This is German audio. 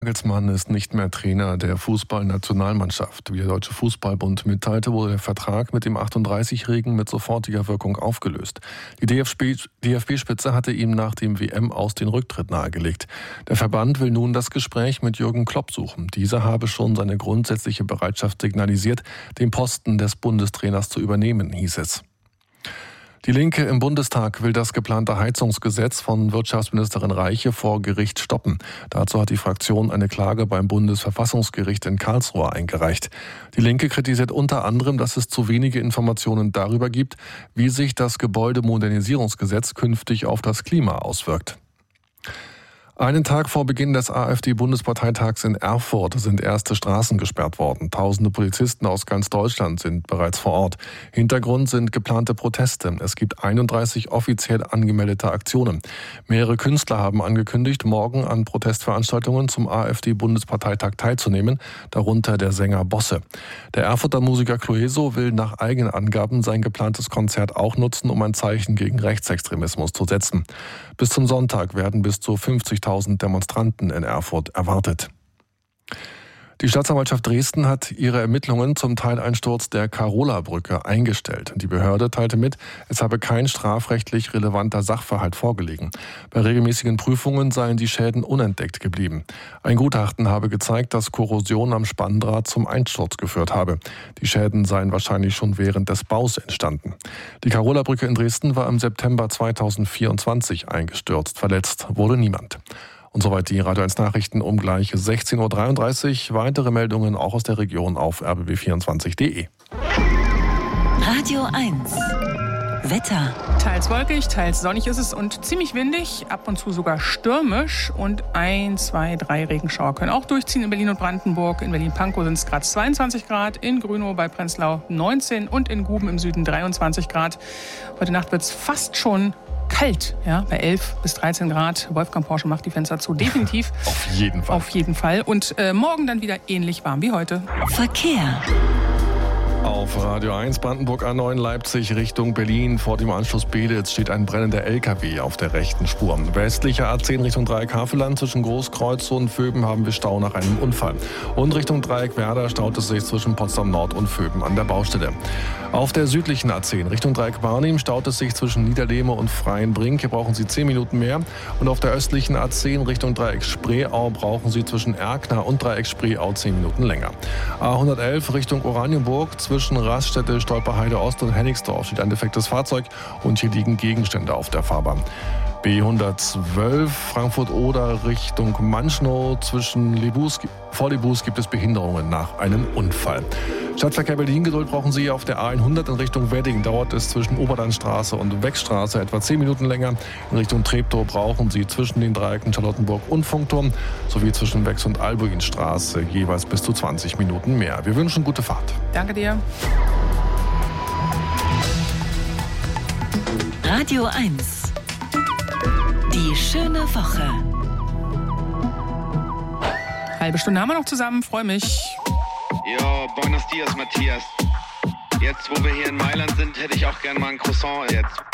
Nagelsmann ist nicht mehr Trainer der Fußballnationalmannschaft. Wie der Deutsche Fußballbund mitteilte, wurde der Vertrag mit dem 38-Jährigen mit sofortiger Wirkung aufgelöst. Die DFB-Spitze hatte ihm nach dem WM-Aus den Rücktritt nahegelegt. Der Verband will nun das Gespräch mit Jürgen Klopp suchen. Dieser habe schon seine grundsätzliche Bereitschaft signalisiert, den Posten des Bundestrainers zu übernehmen, hieß es. Die Linke im Bundestag will das geplante Heizungsgesetz von Wirtschaftsministerin Reiche vor Gericht stoppen. Dazu hat die Fraktion eine Klage beim Bundesverfassungsgericht in Karlsruhe eingereicht. Die Linke kritisiert unter anderem, dass es zu wenige Informationen darüber gibt, wie sich das Gebäudemodernisierungsgesetz künftig auf das Klima auswirkt. Einen Tag vor Beginn des AfD-Bundesparteitags in Erfurt sind erste Straßen gesperrt worden. Tausende Polizisten aus ganz Deutschland sind bereits vor Ort. Hintergrund sind geplante Proteste. Es gibt 31 offiziell angemeldete Aktionen. Mehrere Künstler haben angekündigt, morgen an Protestveranstaltungen zum AfD-Bundesparteitag teilzunehmen, darunter der Sänger Bosse. Der Erfurter Musiker Clueso will nach eigenen Angaben sein geplantes Konzert auch nutzen, um ein Zeichen gegen Rechtsextremismus zu setzen. Bis zum Sonntag werden bis zu 50.000 Demonstranten in Erfurt erwartet. Die Staatsanwaltschaft Dresden hat ihre Ermittlungen zum Teileinsturz der Carola-Brücke eingestellt. Die Behörde teilte mit, es habe kein strafrechtlich relevanter Sachverhalt vorgelegen. Bei regelmäßigen Prüfungen seien die Schäden unentdeckt geblieben. Ein Gutachten habe gezeigt, dass Korrosion am Spanndraht zum Einsturz geführt habe. Die Schäden seien wahrscheinlich schon während des Baus entstanden. Die Carola-Brücke in Dresden war im September 2024 eingestürzt. Verletzt wurde niemand. Und soweit die Radio 1 Nachrichten um gleich 16.33 Uhr. Weitere Meldungen auch aus der Region auf rbb24.de. Radio 1 Wetter. Teils wolkig, teils sonnig ist es und ziemlich windig, ab und zu sogar stürmisch. Und 1, 2, 3 Regenschauer können auch durchziehen in Berlin und Brandenburg. In Berlin-Pankow sind es gerade 22 Grad, in Grünow bei Prenzlau 19 und in Guben im Süden 23 Grad. Heute Nacht wird es fast schon kalt, ja, bei 11 bis 13 Grad. Wolfgang Porsche macht die Fenster zu, definitiv. Auf jeden Fall. Auf jeden Fall. Und morgen dann wieder ähnlich warm wie heute. Verkehr. Auf Radio 1 Brandenburg A9 Leipzig Richtung Berlin. Vor dem Anschluss Beelitz steht ein brennender LKW auf der rechten Spur. Westlicher A10 Richtung Dreieck Havelland zwischen Großkreuz und Vöben haben wir Stau nach einem Unfall. Und Richtung Dreieck Werder staut es sich zwischen Potsdam Nord und Vöben an der Baustelle. Auf der südlichen A10 Richtung Dreieck Barnim staut es sich zwischen Niederlehme und Freienbrink. Hier brauchen Sie 10 Minuten mehr. Und auf der östlichen A10 Richtung Dreieck Spreeau brauchen Sie zwischen Erkner und Dreieck Spreeau 10 Minuten länger. A111 Richtung Oranienburg zwischen Raststätte, Stolperheide Ost und Hennigsdorf steht ein defektes Fahrzeug und hier liegen Gegenstände auf der Fahrbahn. B112 Frankfurt-Oder Richtung Manschnow vor Lebus gibt es Behinderungen nach einem Unfall. Stadtverkehr Berlin, Geduld brauchen Sie auf der A100 in Richtung Wedding. Dauert es zwischen Oberlandstraße und Weckstraße etwa 10 Minuten länger. In Richtung Treptow brauchen Sie zwischen den Dreiecken Charlottenburg und Funkturm sowie zwischen Wex- und Albuinstraße jeweils bis zu 20 Minuten mehr. Wir wünschen gute Fahrt. Danke dir. Radio 1 Die schöne Woche. Halbe Stunde haben wir noch zusammen, freue mich. Ja, buenos dias, Matthias. Jetzt, wo wir hier in Mailand sind, hätte ich auch gern mal ein Croissant jetzt.